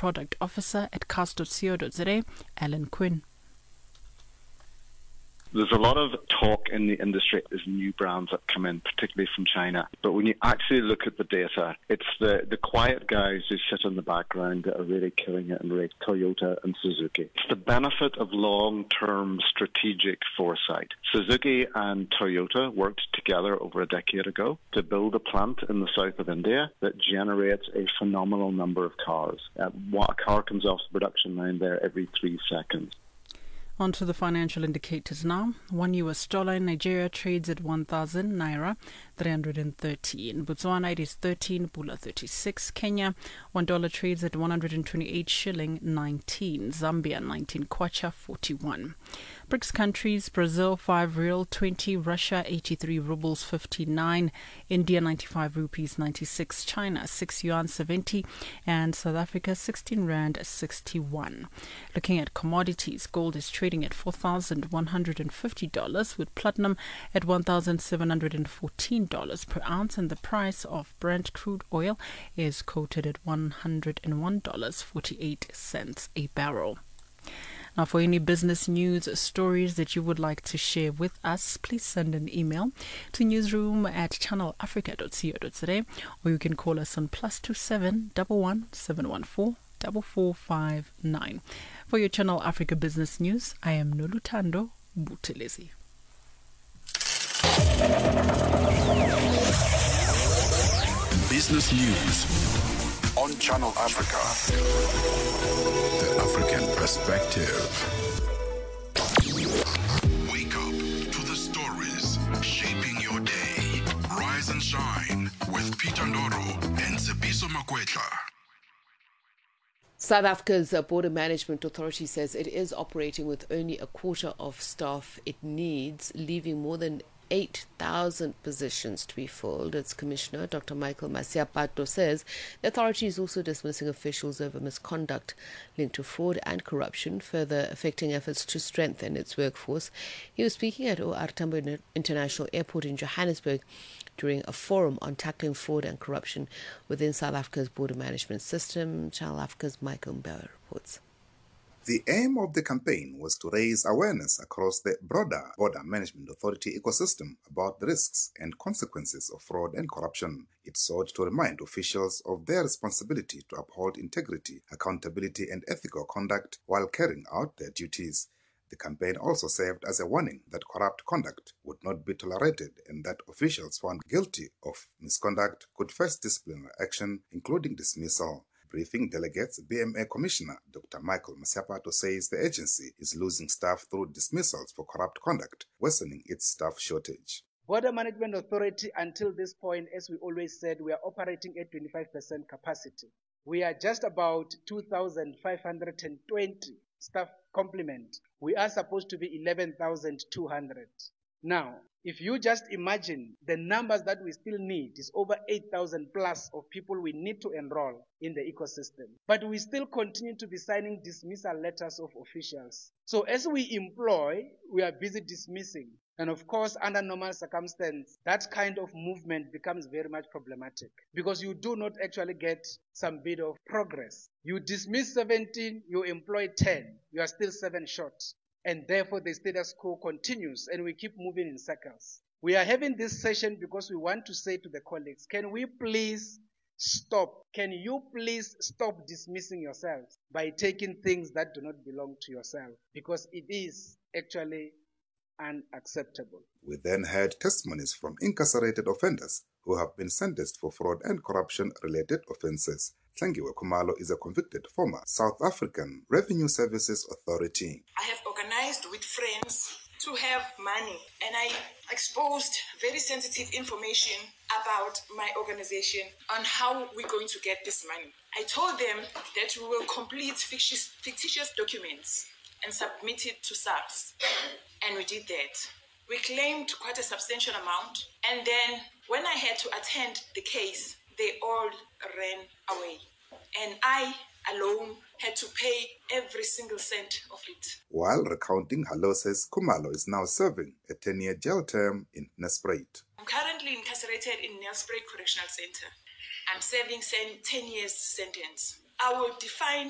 Product Officer at cars.co.za, Alan Quinn. There's a lot of talk in the industry as new brands that come in, particularly from China. But when you actually look at the data, it's the quiet guys who sit in the background that are really killing it, and like Toyota and Suzuki. It's the benefit of long-term strategic foresight. Suzuki and Toyota worked together over a decade ago to build a plant in the south of India that generates a phenomenal number of cars. A car comes off the production line there every 3 seconds. On to the financial indicators now. $1 in Nigeria trades at 1,000 naira 330. In Botswana it is 13 pula 36. Kenya $1 trades at 128 shilling 19. Zambia 19 kwacha 41. BRICS countries: Brazil 5 real 20, Russia 83 rubles 59, India 95 rupees 96, China 6 yuan 70, and South Africa 16 rand 61. Looking at commodities, gold is trading at $4,150, with platinum at $1,714 per ounce, and the price of Brent crude oil is quoted at $101.48 a barrel. Now, for any business news stories that you would like to share with us, please send an email to newsroom@channelafrica.co.za, or you can call us on +27 11 714 4459. For your Channel Africa business news, I am Nolutando Butelezi. Business news on Channel Africa. The African perspective. Wake up to the stories shaping your day. Rise and shine with Peter Ndoro and Tsepiso Makwetla. South Africa's Border Management Authority says it is operating with only a quarter of staff it needs, leaving more than 8,000 positions to be filled. Its Commissioner, Dr. Michael Masiapato, says the authority is also dismissing officials over misconduct linked to fraud and corruption, further affecting efforts to strengthen its workforce. He was speaking at OR Tambo International Airport in Johannesburg during a forum on tackling fraud and corruption within South Africa's border management system. Channel Africa's Michael Mbauer reports. The aim of the campaign was to raise awareness across the broader Border Management Authority ecosystem about the risks and consequences of fraud and corruption. It sought to remind officials of their responsibility to uphold integrity, accountability, and ethical conduct while carrying out their duties. The campaign also served as a warning that corrupt conduct would not be tolerated and that officials found guilty of misconduct could face disciplinary action, including dismissal. Briefing delegates, BMA Commissioner Dr. Michael Masiapato says the agency is losing staff through dismissals for corrupt conduct, worsening its staff shortage. Border Management Authority, until this point, as we always said, we are operating at 25% capacity. We are just about 2,520 staff complement. We are supposed to be 11,200. Now, if you just imagine the numbers that we still need is over 8,000 plus of people we need to enroll in the ecosystem. But we still continue to be signing dismissal letters of officials. So as we employ, we are busy dismissing. And of course, under normal circumstances, that kind of movement becomes very much problematic because you do not actually get some bit of progress. You dismiss 17, you employ 10, you are still 7 short. And therefore, the status quo continues and we keep moving in circles. We are having this session because we want to say to the colleagues, can we please stop? Can you please stop dismissing yourselves by taking things that do not belong to yourself? Because it is actually unacceptable. We then heard testimonies from incarcerated offenders who have been sentenced for fraud and corruption-related offences. Tlangiwe Khumalo is a convicted former South African Revenue Services Authority. I have organized with friends to have money, and I exposed very sensitive information about my organization on how we're going to get this money. I told them that we will complete fictitious documents and submit it to SARS, and we did that. We claimed quite a substantial amount, and then when I had to attend the case, they all ran away. And I alone had to pay every single cent of it. While recounting her losses, Khumalo is now serving a 10-year jail term in Nelspruit. I'm currently incarcerated in Nelspruit Correctional Center. I'm serving 10 years sentence. I will define